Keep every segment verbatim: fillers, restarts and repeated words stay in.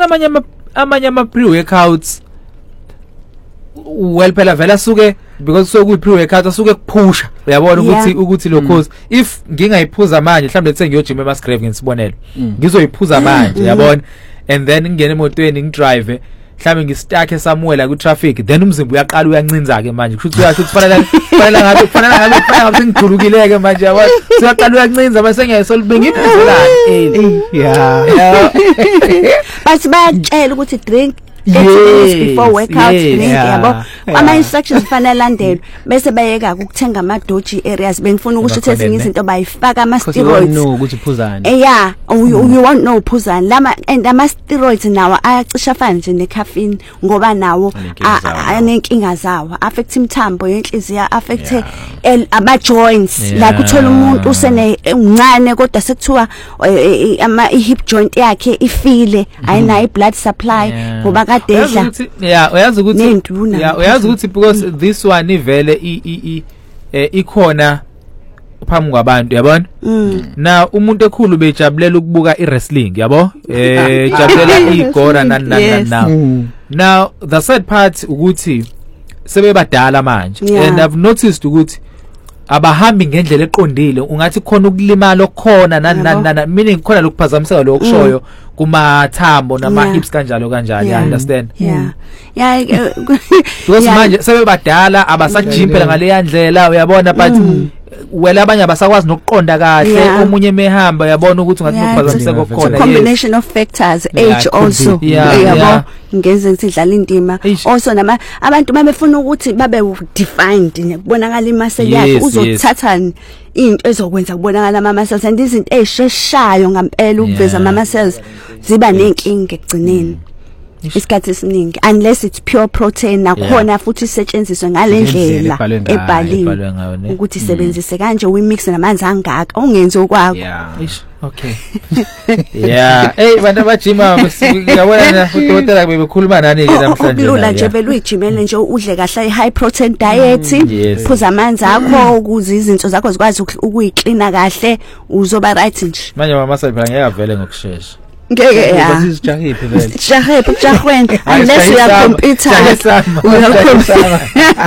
amanye amanye ama pre-workouts well phela vela suke because so ku pre-workout asuke kuphusha uyabona ukuthi ukuthi lo cause if ngingayiphuza manje mhlawumbe lethe ngiyojima eMasgrave ngisibonelo ngizoyiphuza manje uyabona and then ngene emotweni ngidrive mhlawumbe ngistuck eSamuel ku traffic then umzimba uyaqala uyancinza ke manje kusho ukuthi kufanele kufanele ngabe kufanele ngabe kufanele ngabe ngijulukileke manje yabona uyaqala uyancinza bese ngiyayisol bengiphuzelana yeah basi bayatshela ukuthi drink thirty minutes before workout drink yabo ama instructions fanele landelwe bese bayeka ukuthenga ama dodgy areas bengifuna ukusho ukuthi ezinye izinto bayifaka ama steroids no ukuthi uphuzana eh yeah you want no uphuzana lama and ama steroids nawo ayacisha fana nje ne caffeine ngoba nawo anenkinga zawo affect imthambo yenhliziyo affect ama joints like uthola umuntu usene uncane kodwa sekuthiwa ama hip joint yakhe ifile ayina i blood supply ngoba yeah uyazi ukuthi yeah uyazi ukuthi because this one ivele i i ikhona phambi kwabantu yabona na umuntu ekhulu bejabulela ukubuka iwrestling yabo eh jabulela igora nani nani now now the sad part ukuthi sebebadala manje and I've noticed ukuthi abahambi ngendlela eqondile ungathi khona ukulimala okukhona nani nani meaning khona lokuphazamiseka lokushoyo kuma thambo nama hips kanjalo kanjalo you understand yeah yeah because manje sebebadala abasajimphela ngale yandlela uyabona but wela abanye abasakwazi nokuqonda kahle omunye mehamba yabona ukuthi ngathi ukuphazamiseka okukhona combination of factors age also yabo ngeze ukuthi idlala indima also nama abantu babefuna ukuthi babe defined kubonakala imuscle yakhe uzothatha into ezokwenza kubonakala ama muscles and izinto ezisheshayo ngempela ukuveza ama muscles ziba nenkinga ekugcineni isikhathi esiningi unless it's pure protein nakhona futhi isetshenziswe ngalendlela ebhaliwe ukuthi isebenzise kanje we mix namanzi angaka ungenze okwakho okay yeah hey bana bajima ngiyabona udokotela bebekhuluma nani ke namhlanje lula nje vele uyijimele nje udle kahle i high protein diet phuza amanzi akho ukuze izinto zakho zikwazi ukuyicleana kahle uzoba right nje manje mama phela ngeke avele ngokusheshsha ngeke yeah sizijahiphi vele jahiphi jahweni unless you are computer uyakhuluma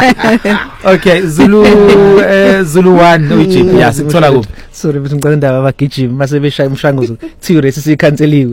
okay Zulu Zulu one uJip yeah sikuthola kuphi sorry bithi ngicela indaba abagijima mase beshaya umshanguzo kuthiwa race siyikhanseliwe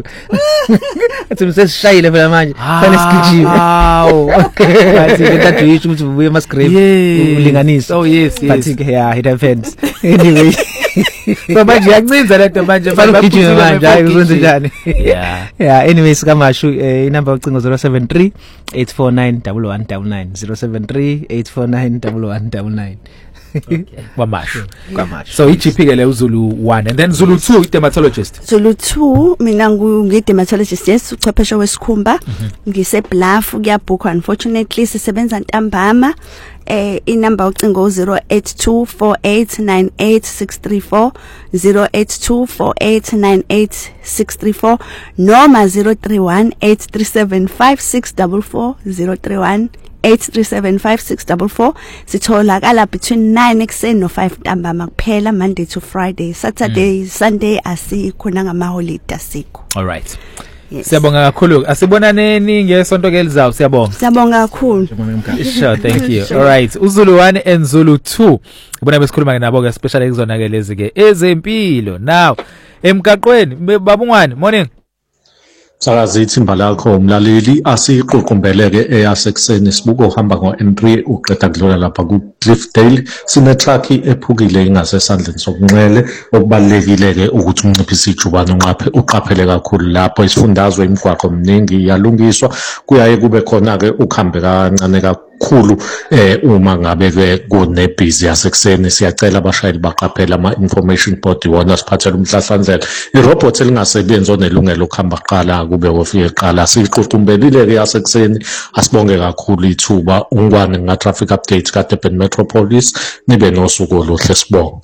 athi msesishayile phela manje fanele sigijime hawo bathi ntathu yisho ukuthi ubuye eMasgrave ulinganisa oh yes yes bathi yeah it depends anyway so manje yancinza lento manje bagijima manje hayi uzenze njani yeah yeah anyway sikamashu inamba ucingo zero seven three eight four nine one one nine nine zero seven three eight four nine one one nine nine okay kwamashu kwamashu so iGP ke le uZulu one and then Zulu two dermatologist Zulu two mina ngi dermatologist yes uchwepheshe wesikhumba ngise Bluff kuyabookwa unfortunately sisebenza ntambama eh inamba ucingo zero eight two four eight nine eight six three four zero eight two four eight nine eight six three four noma zero three one eight three seven five six four four zero three one eight three seven five six four four sitholakala between nine ekseni no five ntambama kuphela Monday to Friday Saturday mm. Sunday asikhona ngama holiday asikho all right yes. Siyabonga kakhulu asibonaneni ngesonto ke lizayo siyabonga siyabonga kakhulu sure thank you all right uZulu one and Zulu two ubona besikhuluma nabo ke especially kuzona ke lezi ke ezempilo now emgaqweni babungwane morning Sakazithi imbalakho umlaleli asiqoqumbeleke eyasekuseni sibuko uhamba ngo N three uqeda kudlula lapha ku Cliffdale sine truck ephukile ingase esandleni sokunxele okubalekile ke ukuthi unciphise ijubane unqaphe uqaphele kakhulu lapho isifundazwe imigwaqo eminingi yalungiswa kuyaye kube khona ke ukhambe kancane kakhulu eh uma ngabe ke kunebhizi yasekuseni siyacela abashayeli baqaphela ama information board iwona siphathela umhlahlandlela irobot elingasebenzi onelungelo ukuhamba qala kube wofike qala siqoqumbelile ke yasekuseni asibonge kakhulu ithuba ungwane nga traffic update ka Durban Metropolis nibe nosuku oluhle sibonge.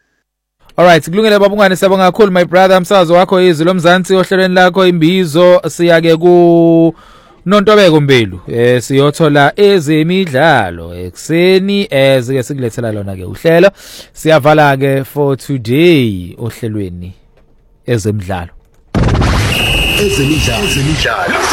All right kulungile babungane siyabonga kakhulu my brother umsakazo wakho izwi lomzansi ohlelweni lakho imbizo siyake ku Nontobeko Mbelu eh siyothola ezemidlalo ekseni ezike sikulethela lona ke uhlelo siyavala ke for today ohlelweni ezemidlalo ezemidlalo